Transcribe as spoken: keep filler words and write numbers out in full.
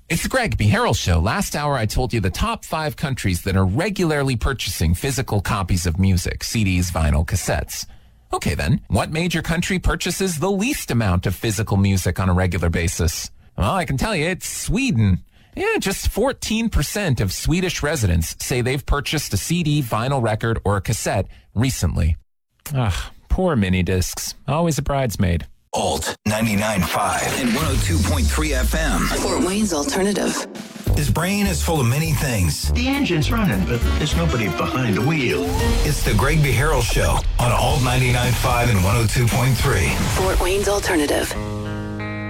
It's the Greg B. Harrell Show. Last hour, I told you the top five countries that are regularly purchasing physical copies of music, C Ds, vinyl, cassettes. Okay, then, what major country purchases the least amount of physical music on a regular basis? Well, I can tell you, it's Sweden. Yeah, just fourteen percent of Swedish residents say they've purchased a C D, vinyl record, or a cassette recently. Ugh, poor mini discs. Always a bridesmaid. Alt ninety-nine point five and one oh two point three F M. Fort Wayne's Alternative. His brain is full of many things. The engine's running, but there's nobody behind the wheel. It's the Greg B. Harrell Show on Alt ninety-nine point five and one oh two point three. Fort Wayne's Alternative.